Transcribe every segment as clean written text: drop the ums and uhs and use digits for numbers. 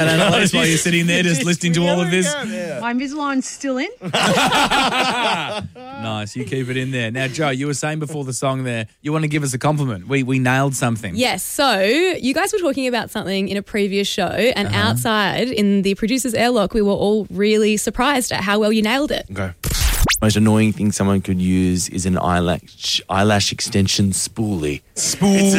And analyse while you're sitting there just listening to all of this. My Invisalign's still in. Nice, you keep it in there. Now, Joe, you were saying before the song there, you want to give us a compliment. We nailed something. Yes, so you guys were talking about something in a previous show, and outside in the producer's airlock, we were all really surprised at how well you nailed it. Okay. Most annoying thing someone could use is an eyelash extension spoolie. It's a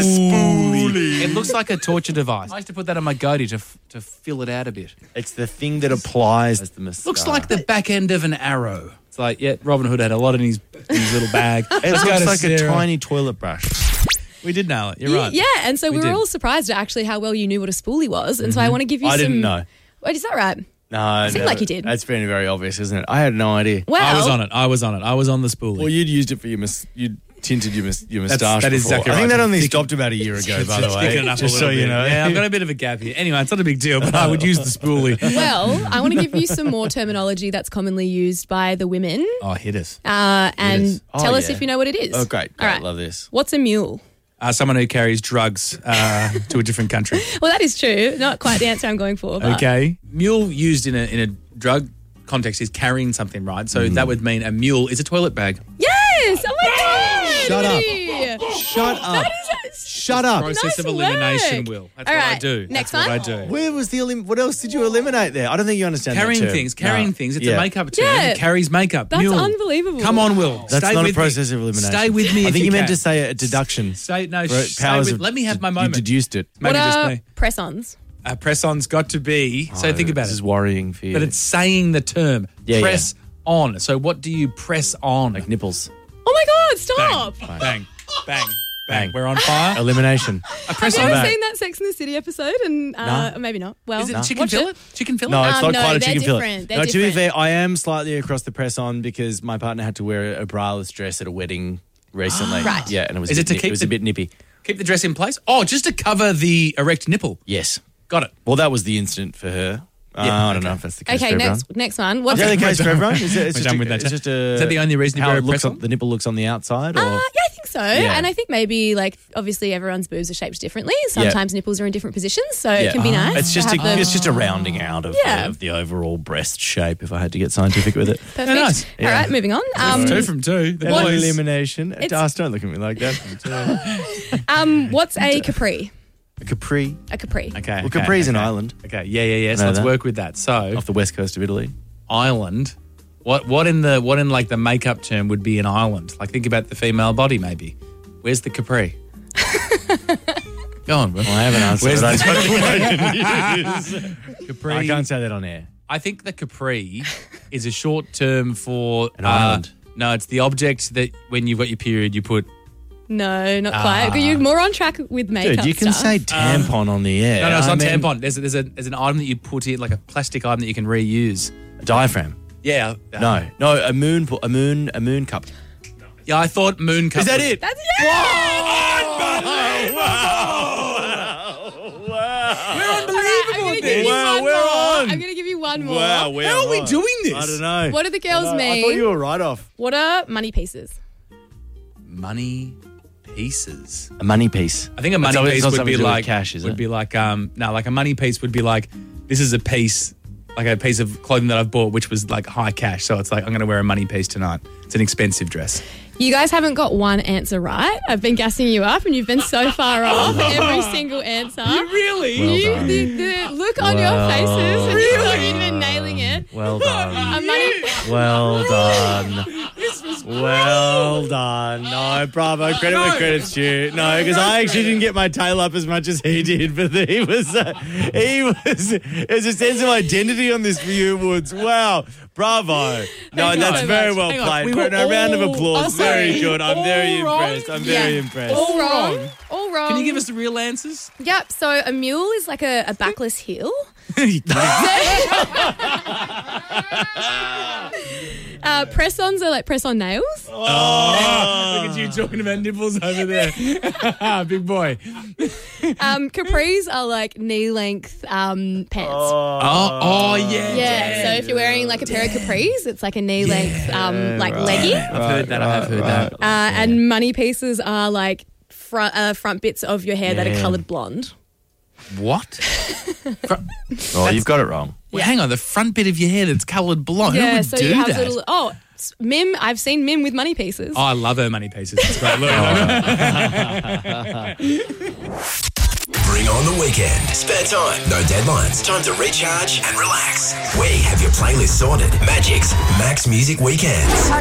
spoolie. It looks like a torture device. I used to put that on my goatee to fill it out a bit. It's the thing that applies as the mascara. Looks like the back end of an arrow. It's like, yeah, Robin Hood had a lot in his little bag. It looks like a tiny toilet brush. We did nail it. You're right. Yeah, and so we were did. all surprised at actually how well you knew what a spoolie was, and so I want to give you I some... didn't know. Wait, is that right? No, Seemed like you did. That's been very obvious, isn't it? I had no idea. Well, I was on it. I was on the spoolie. Well, you'd used it for you'd tinted your moustache. that is before. exactly I think right. that only stopped about a year ago, by the way. Thicken it up Just a so little you bit. know. Yeah, I've got a bit of a gap here. Anyway, it's not a big deal, but I would use the spoolie. Well, I want to give you some more terminology that's commonly used by the women, Oh, hit us. and Yes. Oh, tell us yeah. if you know what it is. Oh, great. All right. Love this. What's a mule? Someone who carries drugs to a different country. Well, that is true. Not quite the answer I'm going for. But Okay. Mule used in a drug context is carrying something, right? So that would mean a mule is a toilet bag. Yes! Oh my God! Shut up. Eddie! Shut up. That is Shut up. Process of Nice elimination, work. Will. That's All what I right, do. next That's one. what I do. Where was the what else did you eliminate there? I don't think you understand Carrying that term. things. It's Yeah. a makeup term. Yeah. It carries makeup. That's Mule. unbelievable. Come on, Will. That's Stay not a with process me. of elimination. Stay with me. I if think you meant can. to say a deduction. Stay Powers of let me have my moment. You deduced it. Maybe just me. press-ons. Press-on's got to be. So think about This it. is worrying for you. But it's saying the term. Yeah, press on. So what do you press on? like nipples. Oh my God! Stop. Bang, bang, bang, bang. We're on fire. Elimination. I press Have on you ever back. seen that Sex and the City episode? And No. maybe not. Well, Is it watch chicken fillet? Chicken fillet? No, it's not no, quite a they're chicken fillet. different. They're No, to be different. fair, I am slightly across the press on because my partner had to wear a braless dress at a wedding recently. Right. Yeah, and it was Is it to keep it was a the- bit nippy. Keep the dress in place? Oh, just to cover the erect nipple. Yes. Got it. Well, that was the incident for her. Yeah, I don't know if that's the case Okay, for everyone. next one. What's Is that the case for everyone? It's We're just done with that. It's just Is that the only reason you how wear a it looks press on? the nipple looks on the outside? Or? Yeah, I think so. Yeah. And I think maybe, like, obviously everyone's boobs are shaped differently. Sometimes nipples are in different positions, so it can be nice. It's just to have them. it's just a rounding out of, Yeah. of the overall breast shape. If I had to get scientific with it, Perfect. nice. All right, moving on. 2 from 2. The What- boys. elimination. Das, don't look at me like that. What's a capri? A Capri A capri. Okay. Well, Capri's an okay. island. Okay. Yeah. So Know let's that. work with that. So off the west coast of Italy. island. What in like the makeup term would be an island? Like think about the female body maybe. Where's the capri? Go on, Will. Well, I haven't answered. Where's But Capri. I can't say that on air. I think the capri is a short term for An island. No, it's the object that when you've got your period you put. No, not quite. You're more on track with makeup Dude, you can stuff. say tampon on the air. No, it's I not mean, tampon. There's an item that you put in, like a plastic item that you can reuse. A diaphragm. Yeah. No, a moon cup. Yeah, I thought moon cup. Is that was- it? That's We're unbelievable. Wow, I'm going to give you one more. Wow, we're How are we on. doing this? I don't know. What do the girls I mean? thought you were right off. What are money pieces? Money pieces. A money piece. I think a money It's piece not would something be to do with like cash, is would it? be like like a money piece would be like this is a piece, like a piece of clothing that I've bought which was like high cash. So it's like I'm going to wear a money piece tonight. It's an expensive dress. You guys haven't got one answer right. I've been gassing you up and you've been so far off every single answer. Really? Well done. The look on your Well faces. Really? You've been nailing it. Well done. A money... Well done. Well done. No, bravo. Credit where credit's due. No, because I actually didn't get my tail up as much as he did, but there's a sense of identity on this for you, Woods. Wow. Bravo. No, Thank you that's so very much. well Hang on, played. we were A round of all- applause. oh, Very sorry. good. I'm very All wrong? impressed. I'm very impressed. All wrong. wrong. All wrong. Can you give us the real answers? Yep. So a mule is like a backless heel. Press-ons are like press-on nails. Oh, look at you talking about nipples over there. Big boy. Capris are like knee-length pants. Oh, yeah. Yeah, so if you're wearing like a pair of capris, it's like a knee-length like leggy. I've heard that. I have heard that. And money pieces are like front bits of your hair that are Yeah. coloured blonde. What? Oh, you've got it wrong. Well, hang on. The front bit of your hair that's coloured blonde. Who would so do you have that? Mim. I've seen Mim with money pieces. Oh, I love her money pieces. It's great. Look. Bring on the weekend. Spare time, no deadlines. Time to recharge and relax. We have your playlist sorted. Magic's Max Music Weekends.